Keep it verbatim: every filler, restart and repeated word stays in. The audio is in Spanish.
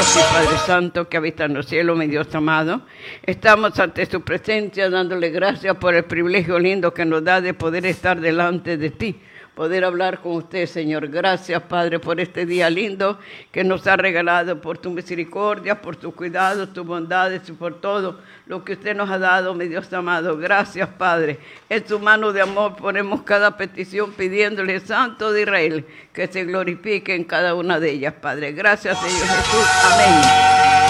Dios y Padre Santo que habita en los cielos, mi Dios amado. Estamos ante su presencia dándole gracias por el privilegio lindo que nos da de poder estar delante de ti, poder hablar con usted, Señor. Gracias, Padre, por este día lindo que nos ha regalado, por tu misericordia, por tu cuidado, tus bondades y por todo lo que usted nos ha dado, mi Dios amado. Gracias, Padre. En su mano de amor ponemos cada petición pidiéndole, Santo de Israel, que se glorifique en cada una de ellas, Padre. Gracias, Señor Jesús. Amén.